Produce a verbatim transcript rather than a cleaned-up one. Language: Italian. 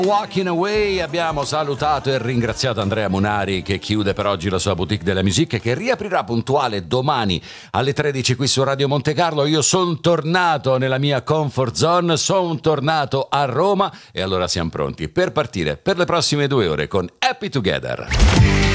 Walking Away, abbiamo salutato e ringraziato Andrea Munari che chiude per oggi la sua boutique della musique, che riaprirà puntuale domani alle tredici qui su Radio Monte Carlo. Io sono tornato nella mia comfort zone, sono tornato a Roma e allora siamo pronti per partire per le prossime due ore con Happy Together.